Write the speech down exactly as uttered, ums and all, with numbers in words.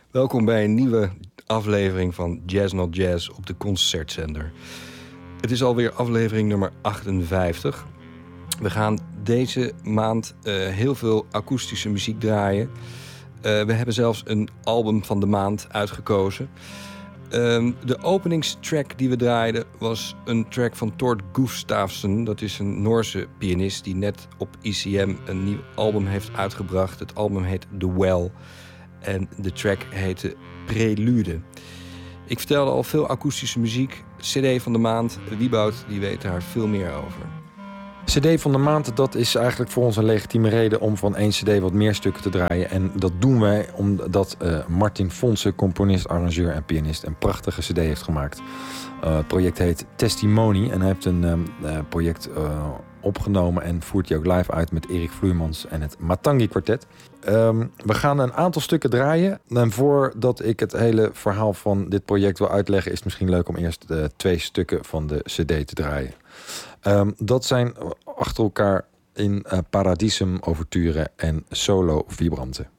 Welkom bij een nieuwe aflevering van Jazz Not Jazz op de Concertzender. Het is alweer aflevering nummer achtenvijftig. We gaan deze maand uh, heel veel akoestische muziek draaien. Uh, we hebben zelfs een album van de maand uitgekozen. Um, de openingstrack die we draaiden was een track van Tord Gustafsson. Dat is een Noorse pianist die net op I C M een nieuw album heeft uitgebracht. Het album heet The Well en de track heette Prelude. Ik vertelde al veel akoestische muziek. C D van de maand, Wieboud, die weet daar veel meer over. C D van de maand, dat is eigenlijk voor ons een legitieme reden om van één cd wat meer stukken te draaien. En dat doen wij omdat uh, Martin Fonse, componist, arrangeur en pianist, een prachtige cd heeft gemaakt. Uh, het project heet Testimony en hij heeft een um, uh, project uh, opgenomen en voert die ook live uit met Erik Vloeimans en het Matangi Quartet. Um, we gaan een aantal stukken draaien. En voordat ik het hele verhaal van dit project wil uitleggen, is het misschien leuk om eerst uh, twee stukken van de cd te draaien. Um, dat zijn achter elkaar in uh, Paradisum Overture en Solo Vibrante.